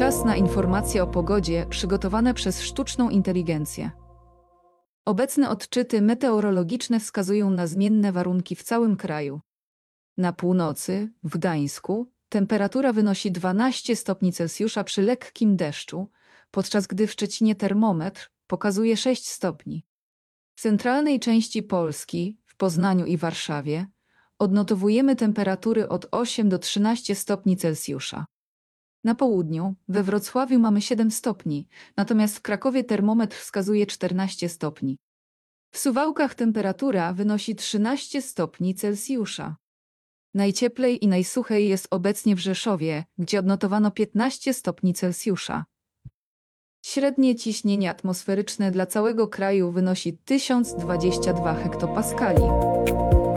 Czas na informacje o pogodzie przygotowane przez sztuczną inteligencję. Obecne odczyty meteorologiczne wskazują na zmienne warunki w całym kraju. Na północy, w Gdańsku, temperatura wynosi 12 stopni Celsjusza przy lekkim deszczu, podczas gdy w Szczecinie termometr pokazuje 6 stopni. W centralnej części Polski, w Poznaniu i Warszawie, odnotowujemy temperatury od 8 do 13 stopni Celsjusza. Na południu, we Wrocławiu mamy 7 stopni, natomiast w Krakowie termometr wskazuje 14 stopni. W Suwałkach temperatura wynosi 13 stopni Celsjusza. Najcieplej i najsuchej jest obecnie w Rzeszowie, gdzie odnotowano 15 stopni Celsjusza. Średnie ciśnienie atmosferyczne dla całego kraju wynosi 1022 hektopaskali.